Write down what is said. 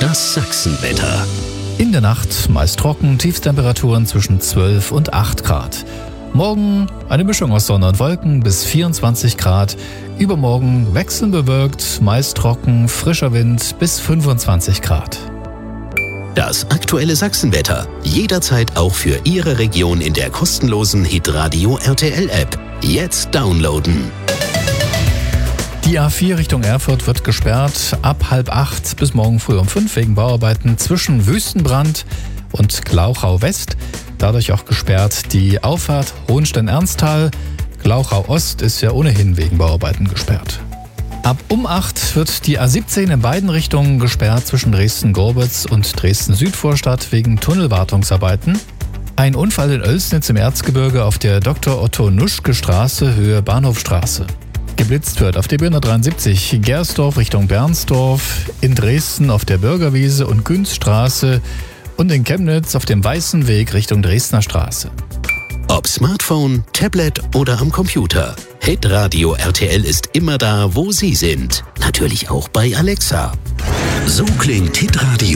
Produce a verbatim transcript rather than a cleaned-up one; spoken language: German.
Das Sachsenwetter. In der Nacht meist trocken, Tiefstemperaturen zwischen zwölf und acht Grad. Morgen eine Mischung aus Sonne und Wolken bis vierundzwanzig Grad. Übermorgen wechselnd bewölkt, meist trocken, frischer Wind bis fünfundzwanzig Grad. Das aktuelle Sachsenwetter. Jederzeit auch für Ihre Region in der kostenlosen Hitradio R T L App. Jetzt downloaden. Die A vier Richtung Erfurt wird gesperrt ab halb acht bis morgen früh um fünf wegen Bauarbeiten zwischen Wüstenbrand und Glauchau West. Dadurch auch gesperrt die Auffahrt Hohenstein-Ernsthal. Glauchau Ost ist ja ohnehin wegen Bauarbeiten gesperrt. Ab um acht wird die A siebzehn in beiden Richtungen gesperrt zwischen Dresden-Gorbitz und Dresden-Südvorstadt wegen Tunnelwartungsarbeiten. Ein Unfall in Oelsnitz im Erzgebirge auf der Doktor Otto Nuschke Straße Höhe Bahnhofstraße. Geblitzt wird auf der B hundertdreiundsiebzig Gersdorf Richtung Bernsdorf, in Dresden auf der Bürgerwiese und Günzstraße und in Chemnitz auf dem Weißen Weg Richtung Dresdner Straße. Ob Smartphone, Tablet oder am Computer. Hitradio R T L ist immer da, wo Sie sind. Natürlich auch bei Alexa. So klingt Hitradio.